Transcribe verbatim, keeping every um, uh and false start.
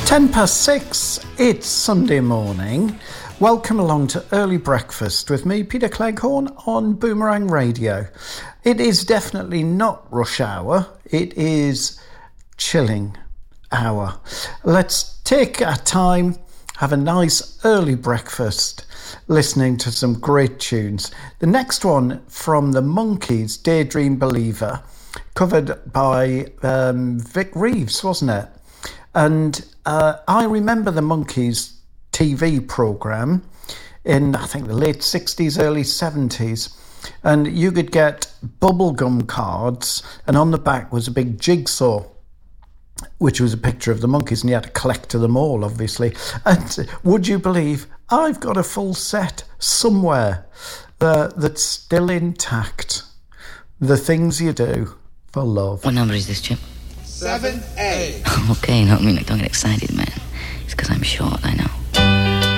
Ten past six, it's Sunday morning. Welcome along to Early Breakfast with me, Peter Cleghorn, on Boomerang Radio. It is definitely not rush hour, it is chilling hour. Let's take our time, have a nice early breakfast, listening to some great tunes. The next one from the Monkees, Daydream Believer, covered by um, Vic Reeves, wasn't it? And uh, I remember the Monkees T V programme in, I think, the late sixties, early seventies. And you could get bubblegum cards, and on the back was a big jigsaw, which was a picture of the Monkees, and you had to collect them all, obviously. And would you believe, I've got a full set somewhere uh, that's still intact. The Things You Do for Love. What number is this, Chip? seven A. Okay, no, I mean, like, don't get excited, man. It's because I'm short, I know.